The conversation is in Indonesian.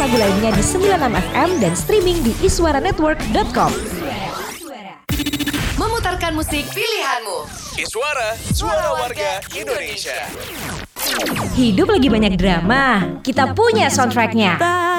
lagu lainnya di 96 FM dan streaming di iswaranetwork.com. Memutarkan musik pilihanmu. Iswara, suara warga Indonesia. Hidup lagi banyak drama, kita punya soundtracknya.